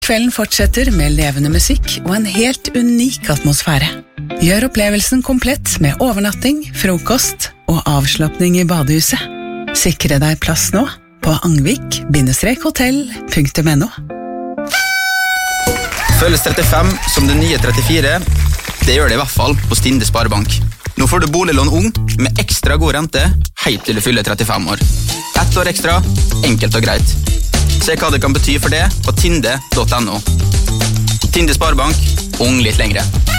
Kvelden fortsetter med levende musikk og en helt unik atmosfære. Gjør opplevelsen komplett med overnatting, frokost og avslappning i badehuset. Sikre deg plass nå på angvik-hotell.no. Føles 35 som det nye 34. Det gjør det i hvert fall på Tinde Sparebank. Nå får du boliglån ung med ekstra god rente helt til du fyller 35 år. 1 år ekstra, enkelt og greit. Se hva det kan bety for det på tinde.no. Tinde Sparebank, ung litt lengre.